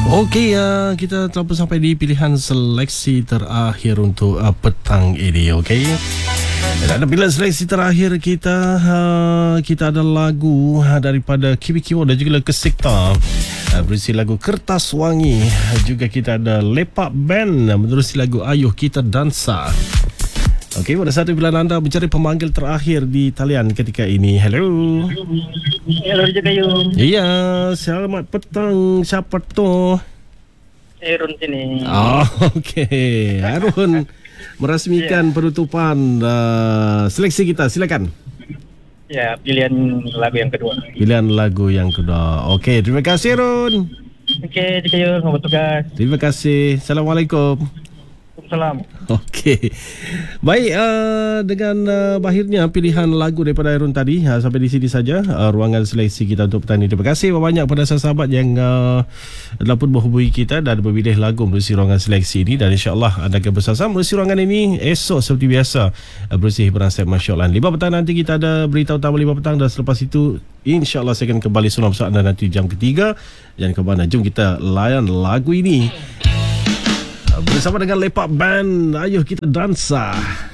Okey, kita telah pun sampai di pilihan seleksi terakhir untuk petang ini, okey. Dan bila seleksi terakhir kita, kita ada lagu daripada Kiwi dan juga Kesekta, berisi lagu Kertas Wangi. Juga kita ada Lepak Band menerusi lagu Ayuh Kita Dansa. Okey, pada satu bila anda mencari pemanggil terakhir di talian ketika ini. Hello. Hello, Jogayung. Ya, selamat petang. Siapa tu? Harun sini. Oh, okey. Harun merasmikan penutupan seleksi kita. Silakan. Ya, pilihan lagu yang kedua. Pilihan lagu yang kedua. Okey, terima kasih Harun. Okey, Jogayung, selamat tugas. Terima kasih. Assalamualaikum. Salam. Okey. Baik, dengan berakhirnya pilihan lagu daripada Harun tadi, sampai di sini saja ruangan seleksi kita untuk petang ini. Terima kasih banyak kepada sahabat yang telah pun menghubungi kita dan memilih lagu melalui ruangan seleksi ini, dan insya-Allah anda akan bersama melalui ruangan ini esok seperti biasa bersih hiburan set Masya-Allah. 5 petang nanti kita ada berita utama 5 petang, dan selepas itu insya-Allah saya akan kembali sunam bersama anda nanti jam ketiga. Jangan ke mana, jom kita layan lagu ini bersama dengan Lepak Band. Ayuh Kita Dansa.